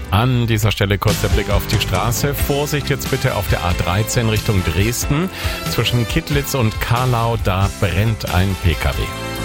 An dieser Stelle kurz der Blick auf die Straße. Vorsicht jetzt bitte auf der A13 Richtung Dresden. Zwischen Kittlitz und Carlau, da brennt ein PKW.